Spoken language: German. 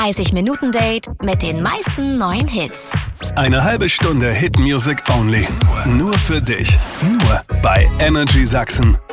30-Minuten-Date mit den meisten neuen Hits. Eine halbe Stunde Hit Music Only. Nur für dich. Nur bei Energy Sachsen.